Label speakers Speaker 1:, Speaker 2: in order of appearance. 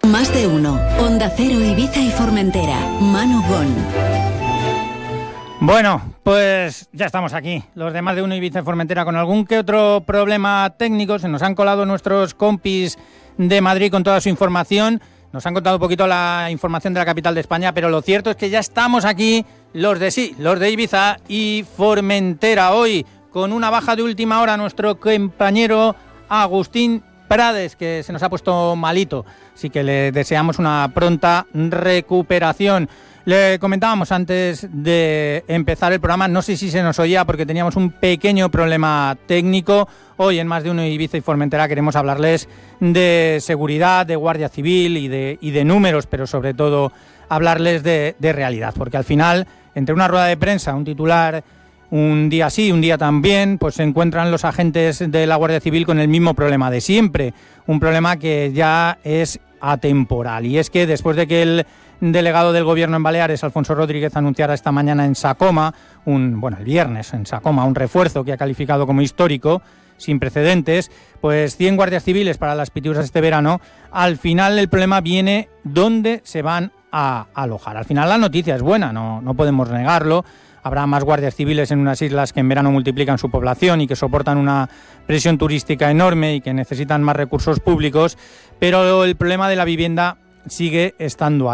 Speaker 1: Más de uno. Onda Cero, Ibiza y Formentera. Manu Gon.
Speaker 2: Bueno, pues ya estamos aquí, los de Más de uno Ibiza y Formentera, con algún que otro problema técnico. Se nos han colado nuestros compis de Madrid con toda su información. Nos han contado un poquito la información de la capital de España, pero lo cierto es que ya estamos aquí, los de Ibiza y Formentera. Hoy, con una baja de última hora, nuestro compañero Agustín Prades, que se nos ha puesto malito. Así que le deseamos una pronta recuperación. Le comentábamos antes de empezar el programa, no sé si se nos oía porque teníamos un pequeño problema técnico. Hoy en Más de uno Ibiza y Formentera queremos hablarles de seguridad, de Guardia Civil y de números, pero sobre todo hablarles de realidad, porque al final, entre una rueda de prensa, un titular, un día sí, un día también, pues se encuentran los agentes de la Guardia Civil con el mismo problema de siempre, un problema que ya es atemporal, y es que después de que el delegado del Gobierno en Baleares, Alfonso Rodríguez, anunciara esta mañana en Sacoma, el viernes en Sacoma, un refuerzo que ha calificado como histórico, sin precedentes, pues 100 guardias civiles para las pitiusas este verano. Al final el problema viene dónde se van a alojar. Al final la noticia es buena, no podemos negarlo. Habrá más guardias civiles en unas islas que en verano multiplican su población y que soportan una presión turística enorme y que necesitan más recursos públicos, pero el problema de la vivienda sigue estando ahí.